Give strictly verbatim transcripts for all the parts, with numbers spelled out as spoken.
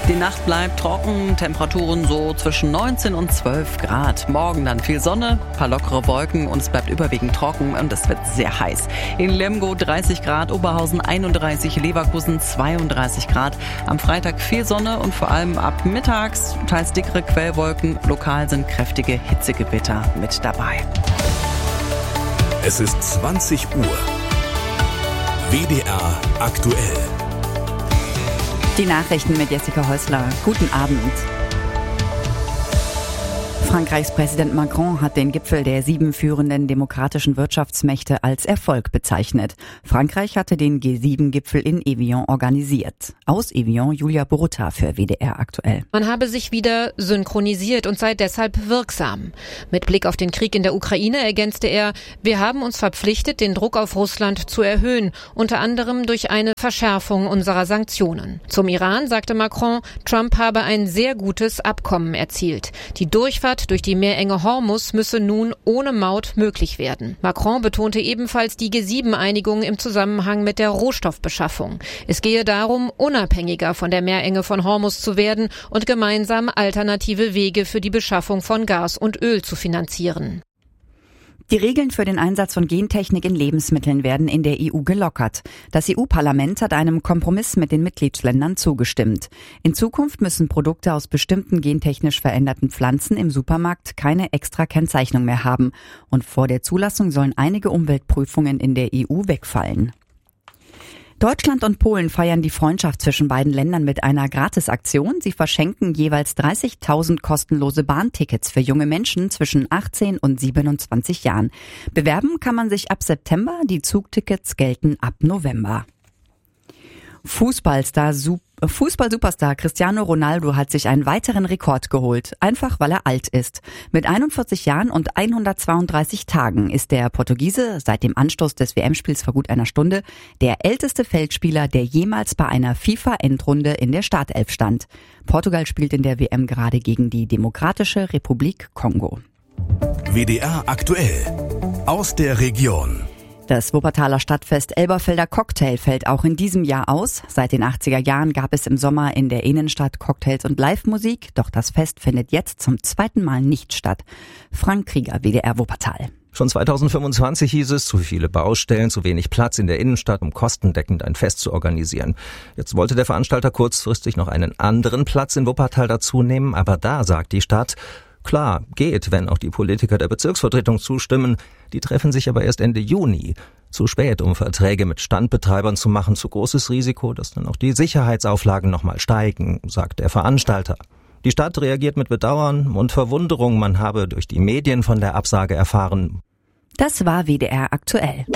Die Nacht bleibt trocken, Temperaturen so zwischen neunzehn und zwölf Grad. Morgen dann viel Sonne, paar lockere Wolken und es bleibt überwiegend trocken und es wird sehr heiß. In Lemgo dreißig Grad, Oberhausen einunddreißig, Leverkusen zweiunddreißig Grad. Am Freitag viel Sonne und vor allem ab mittags teils dickere Quellwolken. Lokal sind kräftige Hitzegewitter mit dabei. Es ist zwanzig Uhr. W D R aktuell. Die Nachrichten mit Jessica Häusler. Guten Abend. Frankreichs Präsident Macron hat den Gipfel der sieben führenden demokratischen Wirtschaftsmächte als Erfolg bezeichnet. Frankreich hatte den G sieben Gipfel in Evian organisiert. Aus Evian Julia Borota für W D R aktuell. Man habe sich wieder synchronisiert und sei deshalb wirksam. Mit Blick auf den Krieg in der Ukraine ergänzte er, wir haben uns verpflichtet, den Druck auf Russland zu erhöhen, unter anderem durch eine Verschärfung unserer Sanktionen. Zum Iran sagte Macron, Trump habe ein sehr gutes Abkommen erzielt. Die Durchfahrt durch die Meerenge Hormuz müsse nun ohne Maut möglich werden. Macron betonte ebenfalls die G sieben Einigung im Zusammenhang mit der Rohstoffbeschaffung. Es gehe darum, unabhängiger von der Meerenge von Hormuz zu werden und gemeinsam alternative Wege für die Beschaffung von Gas und Öl zu finanzieren. Die Regeln für den Einsatz von Gentechnik in Lebensmitteln werden in der E U gelockert. Das E U-Parlament hat einem Kompromiss mit den Mitgliedsländern zugestimmt. In Zukunft müssen Produkte aus bestimmten gentechnisch veränderten Pflanzen im Supermarkt keine extra Kennzeichnung mehr haben. Und vor der Zulassung sollen einige Umweltprüfungen in der E U wegfallen. Deutschland und Polen feiern die Freundschaft zwischen beiden Ländern mit einer Gratisaktion. Sie verschenken jeweils dreißigtausend kostenlose Bahntickets für junge Menschen zwischen achtzehn und siebenundzwanzig Jahren. Bewerben kann man sich ab September, die Zugtickets gelten ab November. Fußballstar, Fußball-Superstar Cristiano Ronaldo hat sich einen weiteren Rekord geholt, einfach weil er alt ist. Mit einundvierzig Jahren und hundertzweiunddreißig Tagen ist der Portugiese seit dem Anstoß des W M-Spiels vor gut einer Stunde der älteste Feldspieler, der jemals bei einer FIFA-Endrunde in der Startelf stand. Portugal spielt in der W M gerade gegen die Demokratische Republik Kongo. W D R aktuell. Aus der Region. Das Wuppertaler Stadtfest Elberfelder Cocktail fällt auch in diesem Jahr aus. Seit den achtziger Jahren gab es im Sommer in der Innenstadt Cocktails und Live-Musik, doch das Fest findet jetzt zum zweiten Mal nicht statt. Frank Krieger, W D R Wuppertal. Schon zweitausendfünfundzwanzig hieß es, zu viele Baustellen, zu wenig Platz in der Innenstadt, um kostendeckend ein Fest zu organisieren. Jetzt wollte der Veranstalter kurzfristig noch einen anderen Platz in Wuppertal dazu nehmen, aber da sagt die Stadt, klar, geht, wenn auch die Politiker der Bezirksvertretung zustimmen. Die treffen sich aber erst Ende Juni. Zu spät, um Verträge mit Standbetreibern zu machen, zu großes Risiko, dass dann auch die Sicherheitsauflagen nochmal steigen, sagt der Veranstalter. Die Stadt reagiert mit Bedauern und Verwunderung, man habe durch die Medien von der Absage erfahren. Das war W D R aktuell.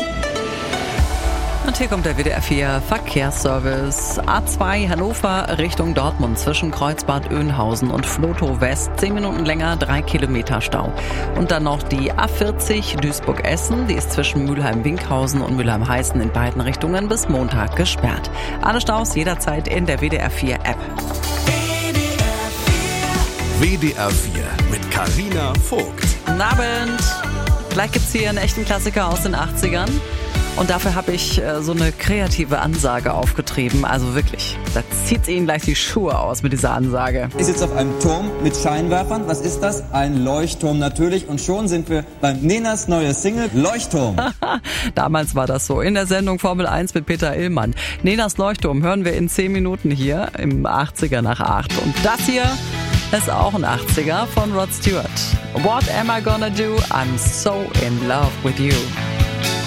Und hier kommt der W D R vier Verkehrsservice. A zwei Hannover Richtung Dortmund zwischen Kreuzbad Oeynhausen und Vlotho West. Zehn Minuten länger, drei Kilometer Stau. Und dann noch die A vierzig Duisburg-Essen. Die ist zwischen Mülheim-Winkhausen und Mülheim-Heißen in beiden Richtungen bis Montag gesperrt. Alle Staus jederzeit in der W D R vier App. W D R vier mit Carina Vogt. Guten Abend. Gleich gibt's hier einen echten Klassiker aus den achtzigern. Und dafür habe ich äh, so eine kreative Ansage aufgetrieben. Also wirklich, da zieht Ihnen gleich die Schuhe aus mit dieser Ansage. Ich sitze auf einem Turm mit Scheinwerfern. Was ist das? Ein Leuchtturm natürlich. Und schon sind wir beim Nenas neue Single Leuchtturm. Damals war das so. In der Sendung Formel eins mit Peter Illmann. Nenas Leuchtturm hören wir in zehn Minuten hier im achtziger nach acht. Und das hier ist auch ein achtziger von Rod Stewart. What am I gonna do? I'm so in love with you.